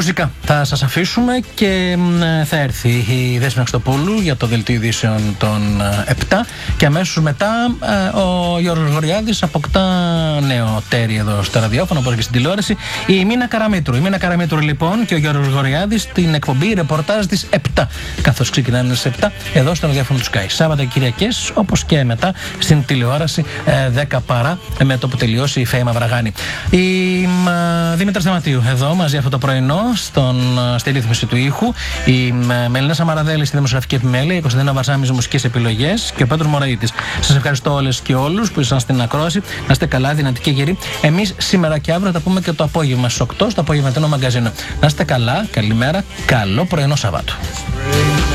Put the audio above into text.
Μουσικά θα σας αφήσουμε και θα έρθει η Δέσποινα Χριστοπούλου για το δελτίο ειδήσεων των 7 και αμέσως μετά ο Γιώργος Γοριάδης αποκτά νέο τέρι εδώ στο ραδιόφωνο όπως και στην τηλεόραση, η Μίνα Καραμήτρου. Η Μίνα Καραμήτρου λοιπόν και ο Γιώργος Γοριάδης την εκπομπή ρεπορτάζ της 7 καθώς ξεκινάνε στις 7 εδώ στο ραδιόφωνο του Sky. Σάββατα και Κυριακές όπως και μετά στην τηλεόραση 10 παρά με το που τελειώσει η Φέη Μαυραγάνη. Η Δήμητρα Σταματίου εδώ μαζί αυτό το πρωινό στη ρύθμιση του ήχου, η Μελίνα Σαμαραδέλη στη δημοσιογραφική επιμέλεια, η Κωνσταντίνα Βαρσάμι μουσικές επιλογές και ο Πέτρος Μωραΐτης. Σας ευχαριστώ όλες και όλους που ήσασταν στην ακρόαση. Να είστε καλά, δυνατοί και γεροί. Εμείς σήμερα και αύριο θα πούμε και το απόγευμα στις 8 στο απογευματινό μαγκαζίνο. Να είστε καλά, καλημέρα, καλό πρωινό Σαββάτο.